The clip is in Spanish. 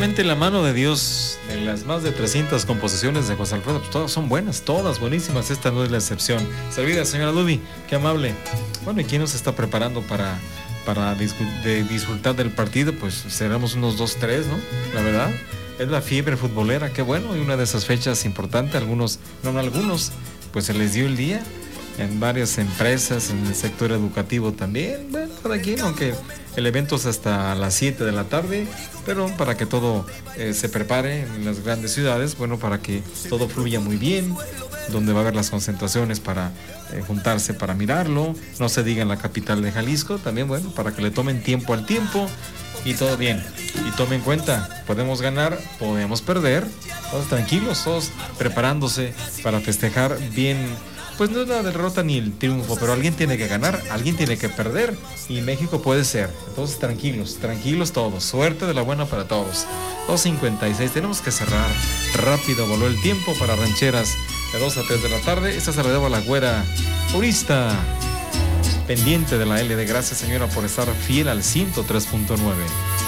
Definitivamente la mano de Dios, de las más de 300 composiciones de José Alfredo, pues todas son buenas, todas buenísimas, esta no es la excepción. Servida, señora Dubi, qué amable. Bueno, ¿y quién nos está preparando para disfrutar del partido? Pues seremos unos 2-3, ¿no? La verdad, es la fiebre futbolera, qué bueno, y una de esas fechas importantes, algunos, pues se les dio el día. En varias empresas, en el sector educativo también, bueno, cada quien, aunque el evento es hasta las 7 de la tarde, pero para que todo se prepare en las grandes ciudades, bueno, para que todo fluya muy bien, donde va a haber las concentraciones para juntarse para mirarlo, no se diga en la capital de Jalisco, también, bueno, para que le tomen tiempo al tiempo y todo bien. Y tomen en cuenta, podemos ganar, podemos perder, todos tranquilos, todos preparándose para festejar bien. Pues no es la derrota ni el triunfo, pero alguien tiene que ganar, alguien tiene que perder y México puede ser. Entonces tranquilos todos. Suerte de la buena para todos. 2:56, tenemos que cerrar rápido, voló el tiempo para rancheras de 2 a 3 de la tarde. Esta se la debo a la güera purista, pendiente de la LD. Gracias, señora, por estar fiel al 103.9.